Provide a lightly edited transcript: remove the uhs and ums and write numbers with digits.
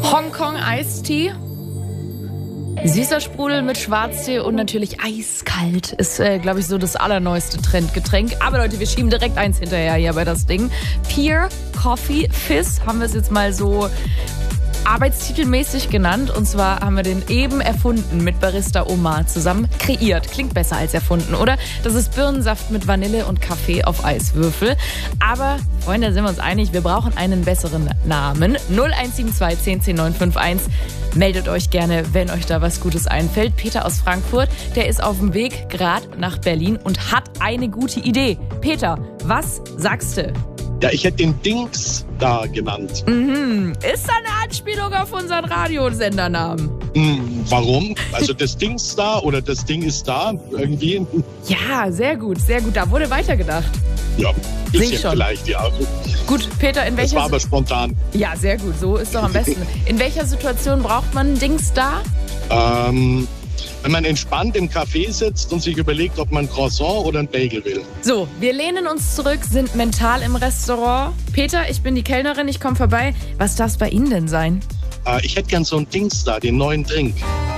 Hongkong Eistee. Süßer Sprudel mit Schwarztee und natürlich eiskalt ist, glaube ich, so das allerneueste Trendgetränk. Aber Leute, wir schieben direkt eins hinterher hier bei das Ding. Pure Coffee Fizz haben wir es jetzt mal so arbeitstitelmäßig genannt. Und zwar haben wir den eben erfunden mit Barista Omar zusammen kreiert. Klingt besser als erfunden, oder? Das ist Birnensaft mit Vanille und Kaffee auf Eiswürfel. Aber, Freunde, da sind wir uns einig, wir brauchen einen besseren Namen. 0172 10 10 951. Meldet euch gerne, wenn euch da was Gutes einfällt. Peter aus Frankfurt, der ist auf dem Weg gerade nach Berlin und hat eine gute Idee. Peter, was sagst du? Ja, ich hätte den Dings da genannt. Ist da eine Anspielung auf unseren Radiosendernamen? Warum? Also das Dings da oder das Ding ist da irgendwie? Ja, sehr gut, sehr gut. Da wurde weitergedacht. Ja, ein Seh bisschen ich schon. vielleicht, ja. Gut, Peter, in Das welcher war aber spontan. Ja, sehr gut, so ist doch am besten. In welcher Situation braucht man ein Dings da? Wenn man entspannt im Café sitzt und sich überlegt, ob man ein Croissant oder ein Bagel will. So, wir lehnen uns zurück, sind mental im Restaurant. Peter, ich bin die Kellnerin, ich komme vorbei. Was darf es bei Ihnen denn sein? Ich hätte gern so ein Dings da, den neuen Drink.